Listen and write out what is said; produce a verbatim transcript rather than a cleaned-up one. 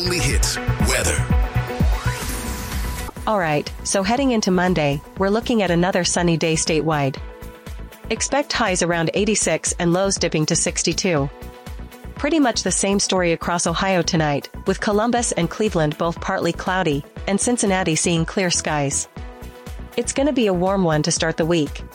only hits, weather. All right, so heading into Monday, we're looking at another sunny day statewide. Expect highs around eighty-six and lows dipping to sixty-two. Pretty much the same story across Ohio tonight, with Columbus and Cleveland both partly cloudy, and Cincinnati seeing clear skies. It's gonna be a warm one to start the week,